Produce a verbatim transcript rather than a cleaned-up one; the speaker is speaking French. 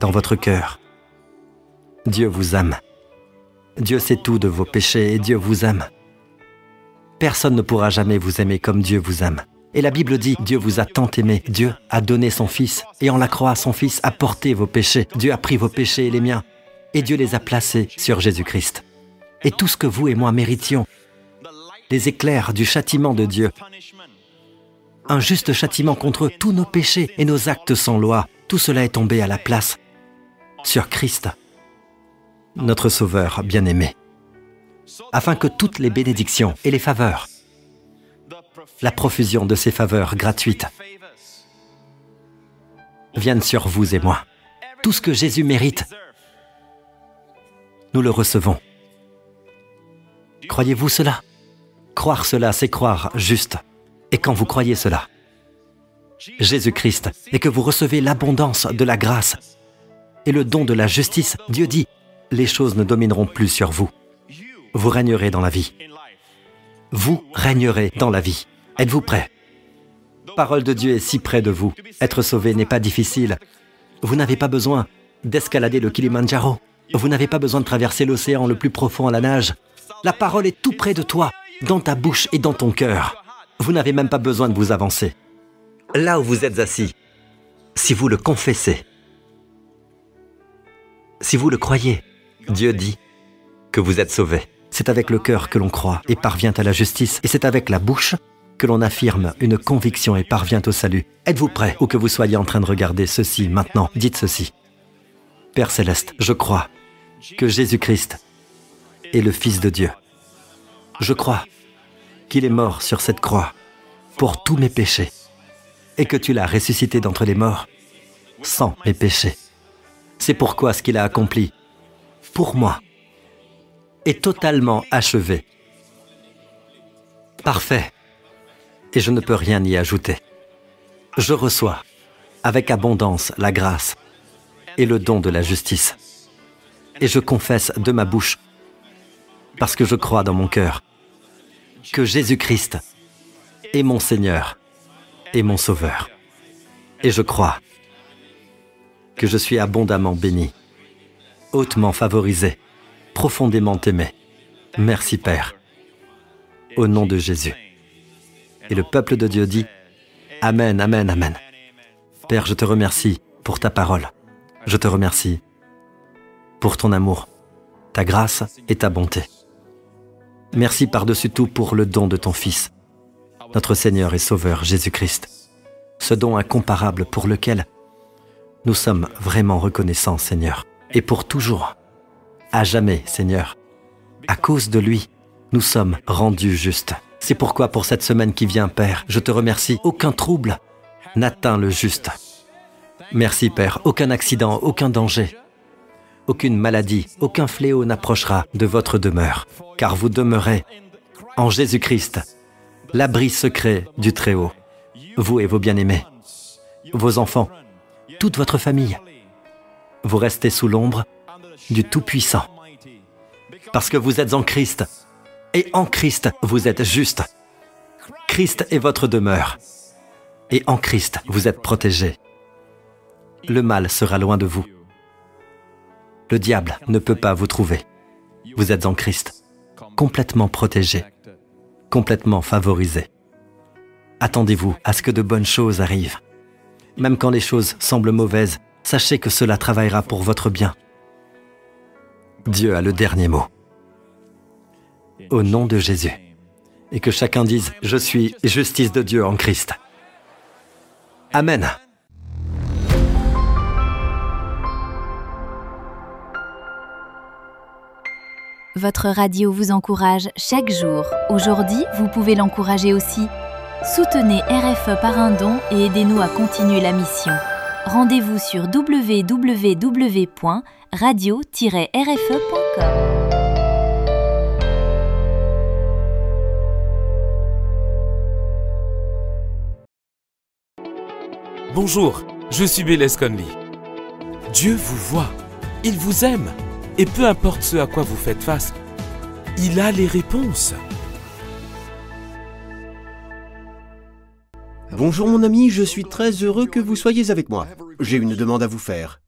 dans votre cœur. Dieu vous aime. Dieu sait tout de vos péchés et Dieu vous aime. Personne ne pourra jamais vous aimer comme Dieu vous aime. Et la Bible dit, Dieu vous a tant aimé, Dieu a donné son Fils, et en la croix, son Fils a porté vos péchés. Dieu a pris vos péchés et les miens, et Dieu les a placés sur Jésus-Christ. Et tout ce que vous et moi méritions, les éclairs du châtiment de Dieu, un juste châtiment contre tous nos péchés et nos actes sans loi, tout cela est tombé à la place sur Christ, notre Sauveur bien-aimé, afin que toutes les bénédictions et les faveurs, la profusion de ces faveurs gratuites viennent sur vous et moi. Tout ce que Jésus mérite, nous le recevons. Croyez-vous cela? Croire cela, c'est croire juste. Et quand vous croyez cela, Jésus-Christ, et que vous recevez l'abondance de la grâce et le don de la justice, Dieu dit, les choses ne domineront plus sur vous. Vous régnerez dans la vie. Vous régnerez dans la vie. Êtes-vous prêts? La parole de Dieu est si près de vous. Être sauvé n'est pas difficile. Vous n'avez pas besoin d'escalader le Kilimandjaro. Vous n'avez pas besoin de traverser l'océan le plus profond à la nage. La parole est tout près de toi, dans ta bouche et dans ton cœur. Vous n'avez même pas besoin de vous avancer. Là où vous êtes assis, si vous le confessez, si vous le croyez, Dieu dit que vous êtes sauvés. C'est avec le cœur que l'on croit et parvient à la justice, et c'est avec la bouche que l'on affirme une conviction et parvient au salut. Êtes-vous prêts, ou que vous soyez en train de regarder ceci maintenant, dites ceci. Père Céleste, je crois que Jésus-Christ est le Fils de Dieu. Je crois qu'il est mort sur cette croix pour tous mes péchés et que tu l'as ressuscité d'entre les morts sans mes péchés. C'est pourquoi ce qu'il a accompli pour moi est totalement achevé, parfait, et je ne peux rien y ajouter. Je reçois avec abondance la grâce et le don de la justice. Et je confesse de ma bouche, parce que je crois dans mon cœur, que Jésus-Christ est mon Seigneur et mon Sauveur. Et je crois que je suis abondamment béni, hautement favorisé, profondément aimé. Merci Père, au nom de Jésus. Et le peuple de Dieu dit, Amen, Amen, Amen. Père, je te remercie pour ta parole. Je te remercie pour ton amour, ta grâce et ta bonté. Merci par-dessus tout pour le don de ton Fils, notre Seigneur et Sauveur Jésus-Christ. Ce don incomparable pour lequel nous sommes vraiment reconnaissants, Seigneur. Et pour toujours, à jamais, Seigneur. À cause de lui, nous sommes rendus justes. C'est pourquoi pour cette semaine qui vient, Père, je te remercie. Aucun trouble n'atteint le juste. Merci, Père. Aucun accident, aucun danger, aucune maladie, aucun fléau n'approchera de votre demeure, car vous demeurez en Jésus-Christ, l'abri secret du Très-Haut. Vous et vos bien-aimés, vos enfants, toute votre famille, vous restez sous l'ombre du Tout-Puissant, parce que vous êtes en Christ, et en Christ, vous êtes juste. Christ est votre demeure, et en Christ, vous êtes protégés. Le mal sera loin de vous. Le diable ne peut pas vous trouver. Vous êtes en Christ, complètement protégés, complètement favorisés. Attendez-vous à ce que de bonnes choses arrivent. Même quand les choses semblent mauvaises, sachez que cela travaillera pour votre bien. Dieu a le dernier mot. Au nom de Jésus. Et que chacun dise, je suis justice de Dieu en Christ. Amen. Votre radio vous encourage chaque jour. Aujourd'hui, vous pouvez l'encourager aussi. Soutenez R F E par un don et aidez-nous à continuer la mission. Rendez-vous sur w w w point radio tiret r f e point com. Bonjour, je suis Bélez Conley. Dieu vous voit, il vous aime, et peu importe ce à quoi vous faites face, il a les réponses. Bonjour mon ami, je suis très heureux que vous soyez avec moi. J'ai une demande à vous faire.